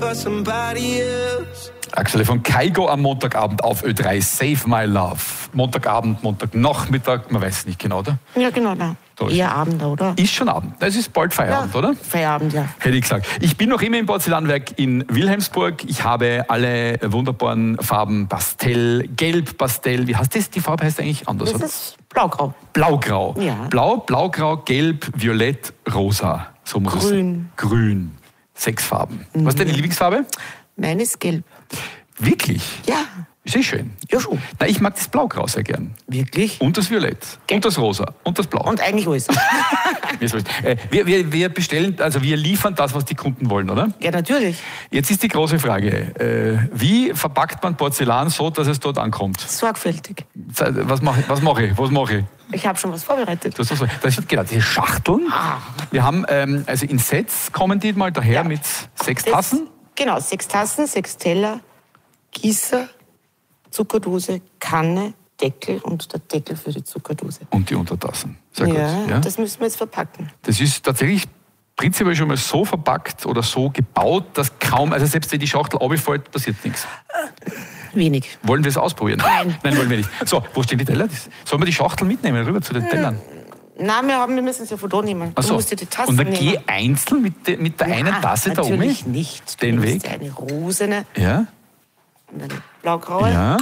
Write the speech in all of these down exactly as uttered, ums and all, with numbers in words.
for somebody else. Axel von Kygo am Montagabend auf Ö drei, Save My Love. Montagabend, Montagnachmittag, man weiß nicht genau, oder? Ja, genau, da. Eher Abend, oder? Ist schon Abend. Es ist bald Feierabend, ja, oder? Feierabend, ja. Hätte ich gesagt. Ich bin noch immer im Porzellanwerk in Wilhelmsburg. Ich habe alle wunderbaren Farben Pastell, Gelb, Pastell. Wie heißt das? Die Farbe heißt eigentlich anders, das oder? Das ist Blaugrau. Blaugrau. Ja. Blau, Blaugrau, Gelb, Violett, Rosa. So muss es sein. Grün. Grün. Sechs Farben. Mhm. Was ist deine Lieblingsfarbe? Meine ist gelb. Wirklich? Ja. Ist eh schön. Ja, schon. Na, ich mag das Blaugrau sehr gern. Wirklich? Und das Violett. Gelb. Und das Rosa. Und das Blau. Und eigentlich alles. äh, wir, wir, wir bestellen, also wir liefern das, was die Kunden wollen, oder? Ja, natürlich. Jetzt ist die große Frage, äh, wie verpackt man Porzellan so, dass es dort ankommt? Sorgfältig. Was mache was mach ich? Was mache ich? Ich habe schon was vorbereitet. Das, das, das sind genau diese Schachteln. Ah. Wir haben, ähm, also in Sets kommen die mal daher ja. mit sechs das, Tassen. Genau, sechs Tassen, sechs Teller, Gießer, Zuckerdose, Kanne, Deckel und der Deckel für die Zuckerdose. Und die Untertassen. Sehr ja, gut. Ja, das müssen wir jetzt verpacken. Das ist tatsächlich prinzipiell schon mal so verpackt oder so gebaut, dass kaum, also selbst wenn die Schachtel runterfällt, passiert nichts. Wenig. Wollen wir es ausprobieren? Nein. Nein, wollen wir nicht. So, wo stehen die Teller? Sollen wir die Schachtel mitnehmen, rüber zu den Tellern? Nein, wir, haben, wir müssen es ja von da nehmen. Ach so. Du musst dir die Tassen Und dann nehmen. geh einzeln mit, de, mit der ja, einen Tasse da oben? Natürlich nicht. Du Den nimmst Weg? eine rosene Ja. und eine blaugraue. Ja.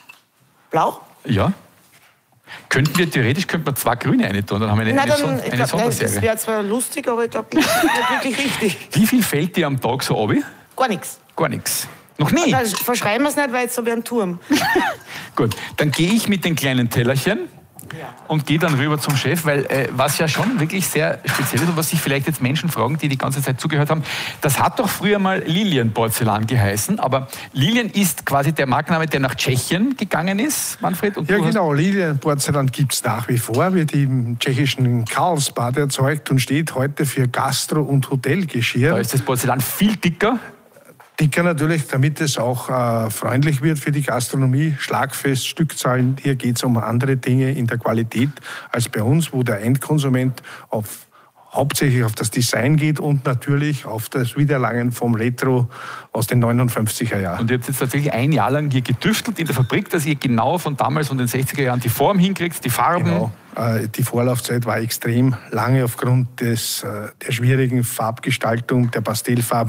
Blau? Ja. Könnten wir, theoretisch könnten wir zwei grüne rein tun, dann haben wir eine, Na, eine, dann, Son ich eine glaub, Sonderserie. Das wäre zwar lustig, aber ich glaube, das ist nicht wirklich richtig. Wie viel fällt dir am Tag so runter? Gar nichts. Gar nichts. Noch nie? Dann verschreiben wir es nicht, weil jetzt habe ich einen Turm. Gut, dann gehe ich mit den kleinen Tellerchen Ja. und gehe dann rüber zum Chef, weil äh, was ja schon wirklich sehr speziell ist und was sich vielleicht jetzt Menschen fragen, die die ganze Zeit zugehört haben, das hat doch früher mal Lilienporzellan geheißen, aber Lilien ist quasi der Markenname, der nach Tschechien gegangen ist, Manfred? Und ja, du hast- genau. Lilienporzellan gibt es nach wie vor, wird im tschechischen Karlsbad erzeugt und steht heute für Gastro- und Hotelgeschirr. Da ist das Porzellan viel dicker. Dicker natürlich, damit es auch äh, freundlich wird für die Gastronomie, schlagfest, Stückzahlen. Hier geht es um andere Dinge in der Qualität als bei uns, wo der Endkonsument auf, hauptsächlich auf das Design geht und natürlich auf das Wiedererlangen vom Retro aus den neunundfünfziger Jahren. Und ihr habt jetzt tatsächlich ein Jahr lang hier getüftelt in der Fabrik, dass ihr genau von damals und den sechziger Jahren die Form hinkriegt, die Farben. Genau. Die Vorlaufzeit war extrem lange aufgrund des, der schwierigen Farbgestaltung der Pastellfarben.